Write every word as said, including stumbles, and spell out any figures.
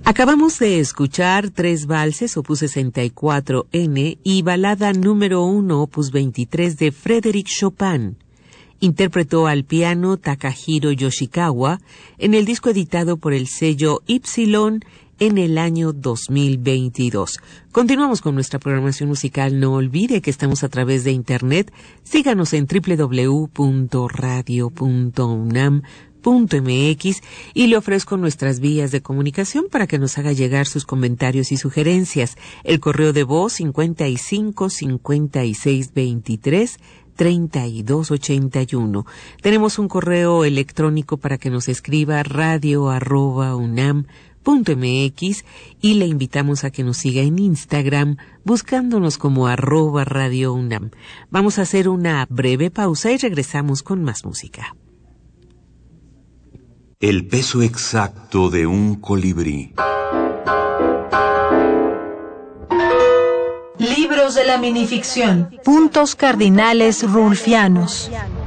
Acabamos de escuchar tres valses, opus sesenta y cuatro ene, y balada número uno, opus veintitrés de Frédéric Chopin. Interpretó al piano Takahiro Yoshikawa en el disco editado por el sello Ypsilon en el año dos mil veintidós. Continuamos con nuestra programación musical. No olvide que estamos a través de internet. Síganos en doble u doble u doble u punto radio punto unam punto eme equis y le ofrezco nuestras vías de comunicación para que nos haga llegar sus comentarios y sugerencias. El correo de voz cincuenta y cinco, cincuenta y seis, veintitrés, treinta y dos ochenta y uno. Tenemos un correo electrónico para que nos escriba radio arroba unam punto mx y le invitamos a que nos siga en Instagram buscándonos como arroba radio unam. Vamos a hacer una breve pausa y regresamos con más música. El peso exacto de un colibrí. Libros de la minificción. Puntos cardinales rulfianos.